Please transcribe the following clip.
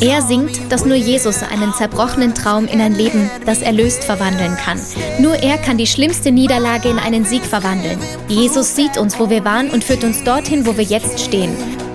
Er singt, dass nur Jesus einen zerbrochenen Traum in ein Leben, das erlöst, verwandeln kann. Nur er kann die schlimmste Niederlage in einen Sieg verwandeln. Jesus sieht uns, wo wir waren und führt uns dorthin, wo wir jetzt stehen.